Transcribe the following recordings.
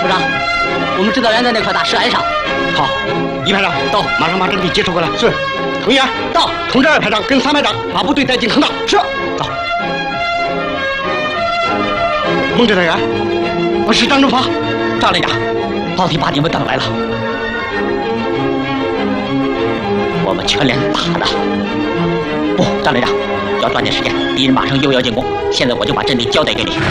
长，我们指导员在那块大石崖上。 好，一排长到，马上把阵地接收过来。是，程员到，通知2排长跟3排长把部队带进坑道。是，到。孟指导员，我是张正发。 张连长，老弟把你们等来了。我们全连打的。不，张连长，要抓紧时间，敌人马上又要进攻。现在我就把阵地交代给你。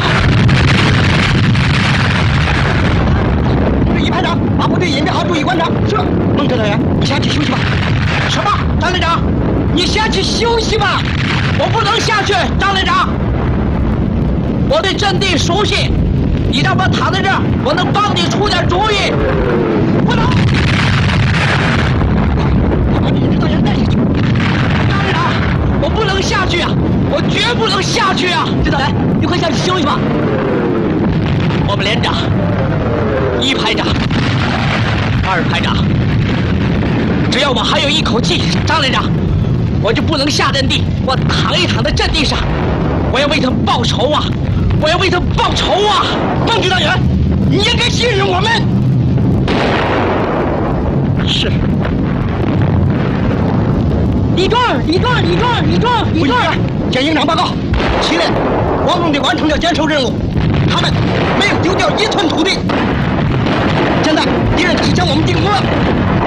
一排长，把部队隐蔽好，注意观察。是，孟指导员，你先去休息吧。 什么？张连长，你先去休息吧。我不能下去，张连长。我对阵地熟悉，你让我躺在这儿，我能帮你出点主意。不能。把你指导员带下去。张连长，我不能下去啊！我绝不能下去啊！ 指导员，你快下去休息吧。 我们连长、1排长、2排长，只要我还有一口气，张连长，我就不能下阵地，我躺一躺在阵地上，我要为他们报仇啊！我要为他们报仇啊！孟指导员，你应该信任我们。是。 李壮， 见营长报告，7连光荣地完成了坚守任务，他们没有丢掉1寸土地。现在敌人即将我们进攻了，